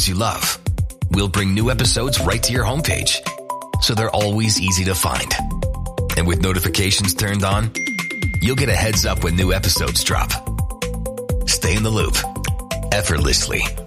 episodes you love. We'll bring new episodes right to your homepage, so they're always easy to find. And with notifications turned on, you'll get a heads up when new episodes drop. Stay in the loop effortlessly